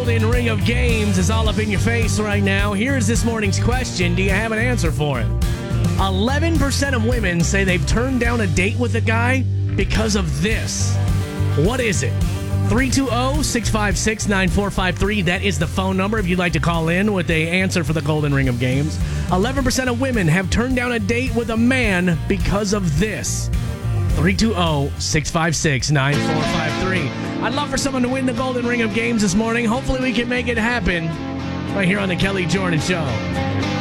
golden ring of games is all up in your face right now. Here's this morning's question. Do you have an answer for it? 11% of women say they've turned down a date with a guy because of this. What is it? 320-656-9453. That is the phone number if you'd like to call in with the answer for the golden ring of games. 11% of women have turned down a date with a man because of this. 320-656-9453. I'd love for someone to win the golden ring of games this morning. Hopefully we can make it happen right here on the Kelly Jordan Show.